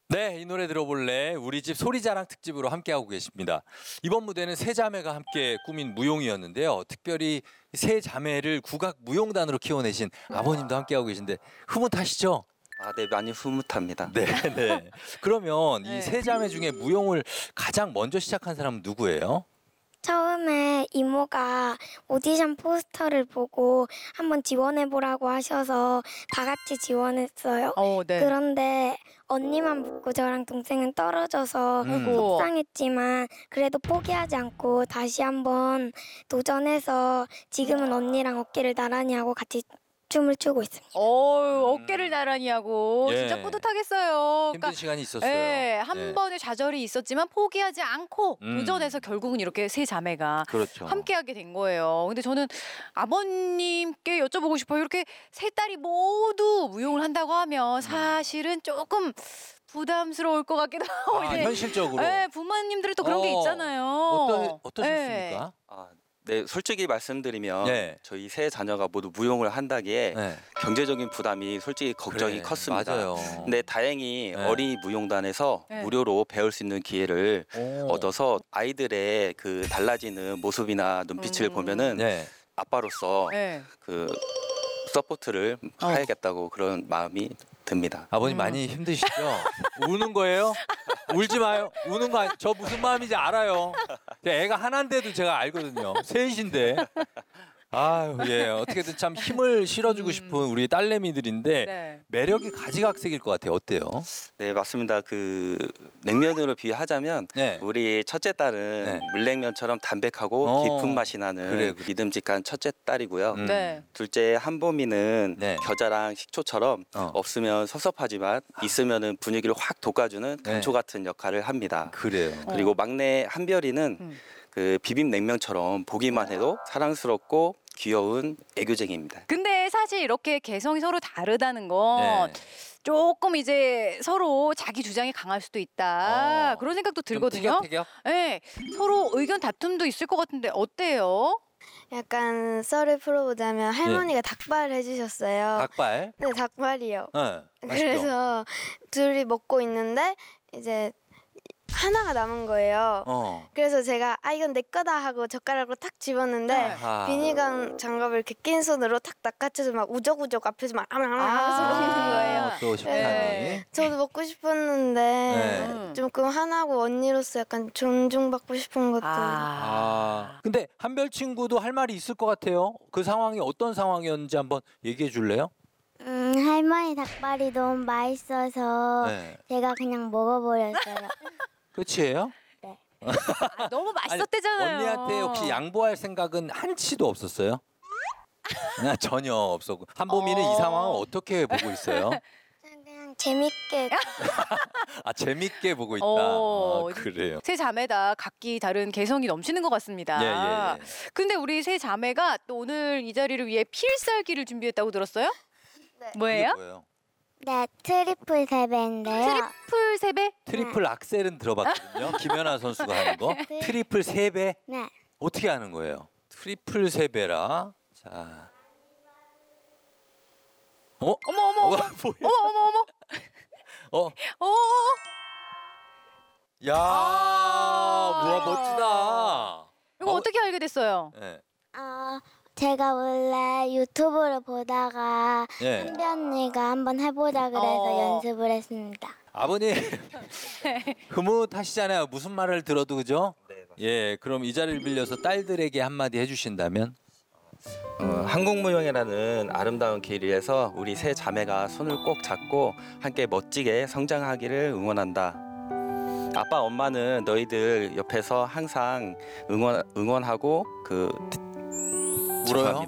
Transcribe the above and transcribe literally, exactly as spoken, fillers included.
네, 이 노래 들어볼래? 우리 집 소리자랑 특집으로 함께하고 계십니다. 이번 무대는 세 자매가 함께 꾸민 무용이었는데요. 특별히 세 자매를 국악 무용단으로 키워내신 아버님도 함께하고 계신데 흐뭇하시죠? 아, 네, 많이 흐뭇합니다. 네, 네. 그러면 네. 이 세 자매 중에 무용을 가장 먼저 시작한 사람은 누구예요? 처음에 이모가 오디션 포스터를 보고 한번 지원해보라고 하셔서 다 같이 지원했어요. 어, 네. 그런데 언니만 붙고 저랑 동생은 떨어져서 음. 속상했지만 그래도 포기하지 않고 다시 한번 도전해서 지금은 언니랑 어깨를 나란히 하고 같이 춤을 추고 있습니다. 어, 어깨를 나란히 하고 예. 진짜 뿌듯하겠어요. 힘든 시간이 있었어요. 예, 한 네. 번의 좌절이 있었지만 포기하지 않고 음. 도전해서 결국은 이렇게 세 자매가 그렇죠. 함께하게 된 거예요. 근데 저는 아버님께 여쭤보고 싶어요. 이렇게 세 딸이 모두 무용을 한다고 하면 사실은 조금 부담스러울 것 같기도 하고. 아, 이제 현실적으로. 네, 부모님들은 또 그런 게 어, 있잖아요. 어떠, 네. 어떠셨습니까? 아, 네, 솔직히 말씀드리면 네. 저희 세 자녀가 모두 무용을 한다기에 네. 경제적인 부담이 솔직히 걱정이 그래, 컸습니다. 맞아요. 근데 다행히 네. 어린이 무용단에서 네. 무료로 배울 수 있는 기회를 오. 얻어서 아이들의 그 달라지는 모습이나 눈빛을 음. 보면은 네. 아빠로서 네. 그 서포트를 어. 해야겠다고 그런 마음이 듭니다. 아버님 음. 많이 힘드시죠? 우는 거예요? 울지 마요. 우는 거 아니, 저 무슨 마음인지 알아요. 애가 하나인데도 제가 알거든요. 셋인데. 아유, 예. 어떻게든 참 힘을 실어주고 싶은 우리 딸내미들인데 네. 매력이 가지각색일 것 같아요. 어때요? 네, 맞습니다. 그 냉면으로 비유하자면 네. 우리 첫째 딸은 네. 물냉면처럼 담백하고 어, 깊은 맛이 나는 그래, 그래. 믿음직한 첫째 딸이고요. 음. 네. 둘째 한보미는 네. 겨자랑 식초처럼 어. 없으면 섭섭하지만 있으면은 분위기를 확 돋궈주는 네. 감초 같은 역할을 합니다. 그래요. 어. 그리고 막내 한별이는 음. 그 비빔냉면처럼 보기만 해도 사랑스럽고 귀여운 애교쟁이입니다. 근데 사실 이렇게 개성이 서로 다르다는 건 네. 조금 이제 서로 자기 주장이 강할 수도 있다. 어. 그런 생각도 좀 들거든요. 티격태격? 네, 서로 의견 다툼도 있을 것 같은데 어때요? 약간 썰을 풀어보자면 할머니가 닭발을 해주셨어요. 닭발. 네, 닭발이요. 네. 맛있죠? 그래서 둘이 먹고 있는데 이제 하나가 남은 거예요. 어. 그래서 제가 아 이건 내 거다 하고 젓가락으로 탁 집었는데 아하. 비닐감 장갑을 이렇게 낀 손으로 탁 낚아채서 막 우적우적 앞에서 막 아랑아랑 하면서 아. 먹는 거예요. 어, 또 식탐이. 네. 저도 먹고 싶었는데 네. 조금 하나고 언니로서 약간 존중받고 싶은 것도 아. 근데 한별 친구도 할 말이 있을 것 같아요. 그 상황이 어떤 상황이었는지 한번 얘기해 줄래요? 음, 할머니 닭발이 너무 맛있어서 네. 제가 그냥 먹어버렸어요. 끝이에요? 아, 너무 맛있었대잖아요. 언니한테 혹시 양보할 생각은 한치도 없었어요? 아, 전혀 없었고. 한보미는 어. 이 상황을 어떻게 보고 있어요? 그냥 재밌게 아, 재밌게 보고 있다. 어. 아, 그래요. 세 자매다 각기 다른 개성이 넘치는 것 같습니다. 예, 예, 예. 근데 우리 세 자매가 또 오늘 이 자리를 위해 필살기를 준비했다고 들었어요? 네. 뭐예요? 이게 뭐예요? 네, 트리플 세배인데요. 트리플 세배? 트리플 악셀은 들어봤거든요. 김연아 선수가 하는 거. 트리플 세 배? 네. 어떻게 하는 거예요? 트리플 세 배라. 자. 어? 어머 어머 어머 어, 뭐야? 어머 어머 어머 어? 어. 야, 아. 뭐야 멋지다. 이거 어떻게 알게 됐어요? 네. 어, 제가 원래 유튜브를 보다가 예. 한비 언니가 한번 해보자 그래서 어. 연습을 했습니다. 아버님 흐뭇하시잖아요. 무슨 말을 들어도 그죠? 네, 맞습니다. 예, 그럼 이 자리를 빌려서 딸들에게 한마디 해주신다면? 어, 한국무용이라는 아름다운 길 위에서 우리 세 자매가 손을 꼭 잡고 함께 멋지게 성장하기를 응원한다. 아빠, 엄마는 너희들 옆에서 항상 응원 응원하고 그 울어요?